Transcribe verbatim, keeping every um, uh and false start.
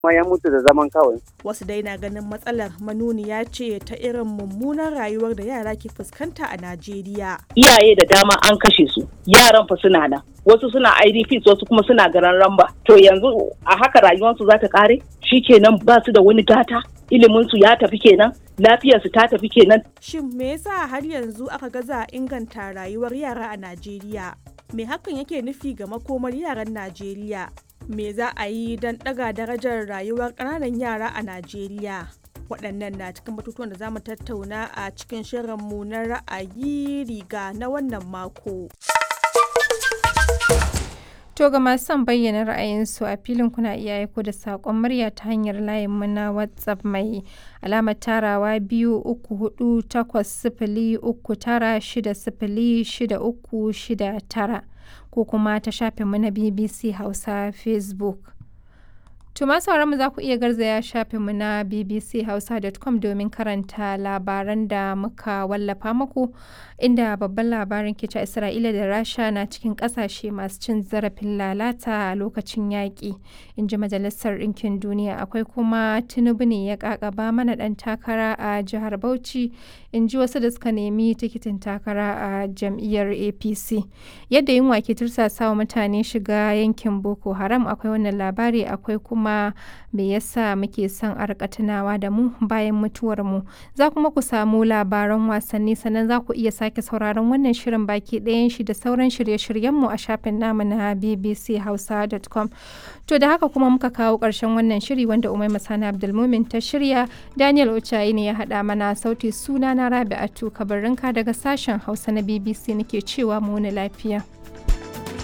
ma ya mutu da zaman kawai. Wasu dai na ganin matsalar manuniya ce ta irin mummunar rayuwar da yara ke fuskanta a Najeriya. Iyaye da dama an kashe su, yaran fa suna nan. Wasu suna I D Ps, wasu kuma suna garan ramba. To yanzu a haka rayuwarsu za ta kare? Shikenan ba su da wani gata, iliminsu ya tafi kenan, lafiyarsu ta tafi kenan. Shin me yasa har yanzu aka gaza inganta rayuwar yara a Najeriya? Me hakan yake nufi ga makomar yaran Najeriya? Me za a yi don ɗaga darajar rayuwar ƙananan yara a Najeriya? Waɗannan na cikin batutuwan da za mu tattauna a cikin shirinmu na ra'ayi riga na wannan mako. To ga masu son bayyana ra'ayinsu a filin kuna iya aiko da saƙon murya ta hanyar layinmu na WhatsApp mai alamar tarawa biyu uku hudu takwas sifili uku tara shida sifili shida uku shida tara ko kuma ta shafinmu na B B C Hausa Facebook. To masu mu za ku iya garzaya shafinmu na b b c hausa dot com domin karanta labaran da muka wallafa muku, inda babban labarin ke cewa Isra'ila da Rasha na cikin kasashe masu cin zarafin lalata a lokacin yaƙi, in ji Majalisar Ɗinkin Duniya. Akwai kuma Tinubu ne ya ƙaƙaba mana ɗan takara a jihar Bauchi, in ji wasu da suka nemi tikitin takara a jam'iyyar A P C. Yadda yunwa ke tursasa wa mutane shiga yankin Boko Haram, akwai wannan labari. Akwai kuma kuma me yasa muke son a rika tunawa da mu bayan mutuwar mu. Za kuma ku samu labaran wasanni, sannan za ku iya sake sauraron wannan shirin baki ɗayan shi da sauran shirye-shiryen mu a shafin namu na b b c hausa dot com. To da haka kuma muka kawo ƙarshen wannan shiri wanda Umaima Sani Abdulmumin ta shirya, Daniel Ochayi ne ya haɗa mana sauti. Suna na Rabi'atu Kabarinka daga sashen Hausa na B B C nake cewa mu wani lafiya.